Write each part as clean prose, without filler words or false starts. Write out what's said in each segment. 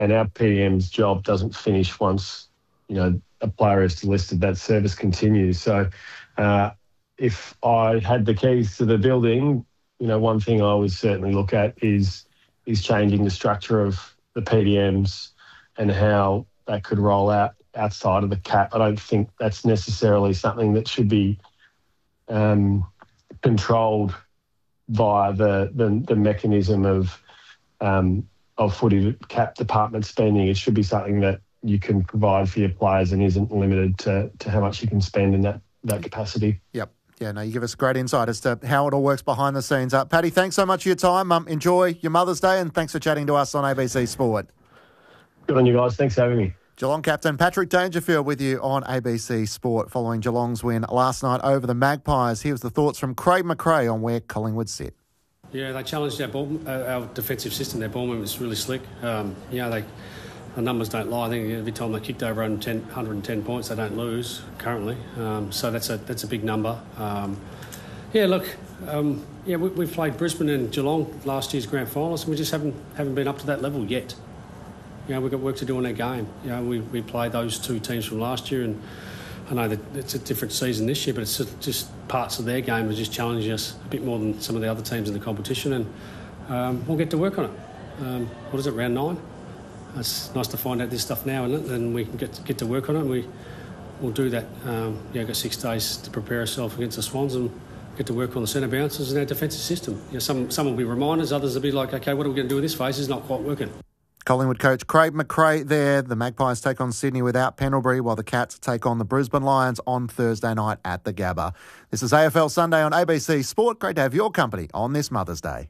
And our PDM's job doesn't finish once, a player is delisted. That service continues. So if I had the keys to the building, one thing I would certainly look at is changing the structure of the PDMs and how that could roll out outside of the cap. I don't think that's necessarily something that should be controlled via the mechanism of footy cap department spending. It should be something that you can provide for your players and isn't limited to how much you can spend in that capacity. Yep. Yeah, no, you give us great insight as to how it all works behind the scenes. Paddy, thanks so much for your time. Enjoy your Mother's Day and thanks for chatting to us on ABC Sport. Good on you guys. Thanks for having me. Geelong captain Patrick Dangerfield with you on ABC Sport following Geelong's win last night over the Magpies. Here's the thoughts from Craig McRae on where Collingwood sit. Yeah, they challenged our defensive system. Their ball movement was really slick. The numbers don't lie. I think every time they kicked over 110 points, they don't lose currently. So that's a big number. We've played Brisbane and Geelong last year's grand finals, and we just haven't been up to that level yet. We've got work to do in that game. We played those two teams from last year, and I know that it's a different season this year, but it's just parts of their game are just challenging us a bit more than some of the other teams in the competition, and we'll get to work on it. What is it, round 9? It's nice to find out this stuff now, isn't it? And we can get to work on it. We'll do that. We've got 6 days to prepare ourselves against the Swans and get to work on the centre bounces and our defensive system. Some will be reminders, others will be like, okay, what are we going to do with this phase? It's not quite working. Collingwood coach Craig McRae there. The Magpies take on Sydney without Pendlebury, while the Cats take on the Brisbane Lions on Thursday night at the Gabba. This is AFL Sunday on ABC Sport. Great to have your company on this Mother's Day.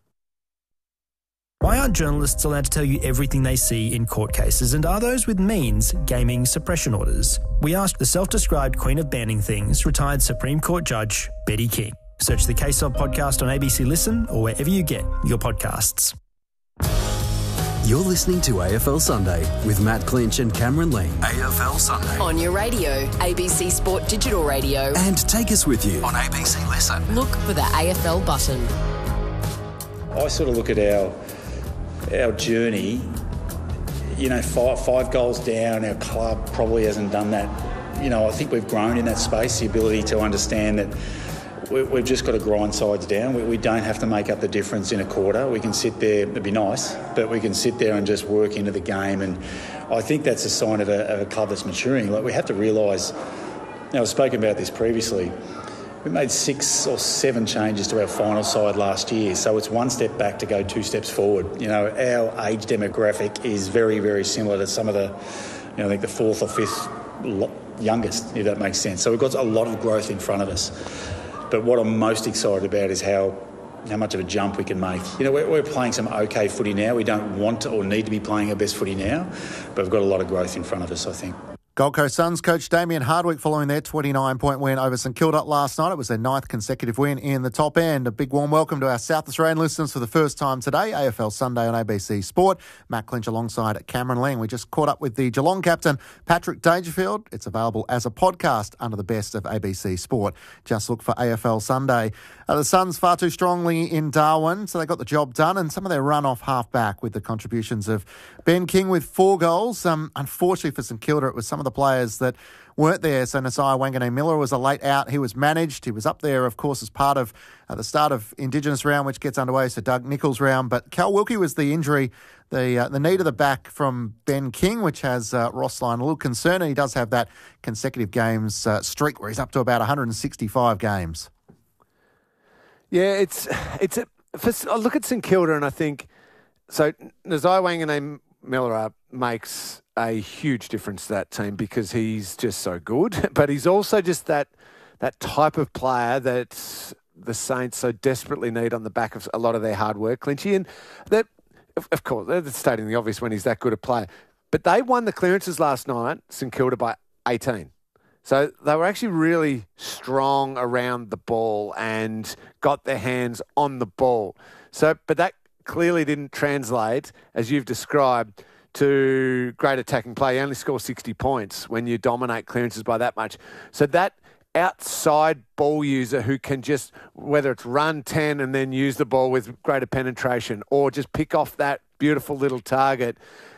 Why aren't journalists allowed to tell you everything they see in court cases, and are those with means gaming suppression orders? We asked the self-described queen of banning things, retired Supreme Court Judge Betty King. Search the Case Of podcast on ABC Listen or wherever you get your podcasts. You're listening to AFL Sunday with Matt Clinch and Cameron Lang. AFL Sunday. On your radio, ABC Sport Digital Radio. And take us with you on ABC Listen. Look for the AFL button. I sort of look at our journey, 5 goals down, our club probably hasn't done that. I think we've grown in that space, the ability to understand that we've just got to grind sides down. We don't have to make up the difference in a quarter. We can sit there, it'd be nice, but we can sit there and just work into the game. And I think that's a sign of a club that's maturing. Like, we have to realise, I've spoken about this previously, we made 6 or 7 changes to our final side last year, so it's 1 step back to go 2 steps forward. Our age demographic is very, very similar to some of the, I think the 4th or 5th youngest, if that makes sense. So we've got a lot of growth in front of us. But what I'm most excited about is how much of a jump we can make. We're playing some okay footy now. We don't want to or need to be playing our best footy now, but we've got a lot of growth in front of us, I think. Gold Coast Suns coach Damien Hardwick following their 29-point win over St Kilda last night. It was their 9th consecutive win in the top end. A big warm welcome to our South Australian listeners for the first time today. AFL Sunday on ABC Sport. Matt Clinch alongside Cameron Lang. We just caught up with the Geelong captain, Patrick Dangerfield. It's available as a podcast under the best of ABC Sport. Just look for AFL Sunday. The Suns far too strongly in Darwin, so they got the job done, and some of their run-off half-back with the contributions of Ben King with 4 goals. Unfortunately for St Kilda, it was some of the players that weren't there. So Nasiah Wanganeen-Miller was a late out. He was managed. He was up there, of course, as part of the start of Indigenous round, which gets underway, so Doug Nicholls round. But Cal Wilkie was the injury, the knee to the back from Ben King, which has Ross Lyon a little concerned, and he does have that consecutive games streak where he's up to about 165 games. Yeah, I look at St Kilda and I think, so Nasiah Wanganeen-Miller makes a huge difference to that team because he's just so good, but he's also just that type of player that the Saints so desperately need on the back of a lot of their hard work, Clinchy. And that, of course, they're stating the obvious when he's that good a player. But they won the clearances last night, St Kilda, by 18. So they were actually really strong around the ball and got their hands on the ball. But that clearly didn't translate, as you've described, to great attacking play. You only score 60 points when you dominate clearances by that much. So that outside ball user who can just, whether it's run 10 and then use the ball with greater penetration or just pick off that beautiful little target,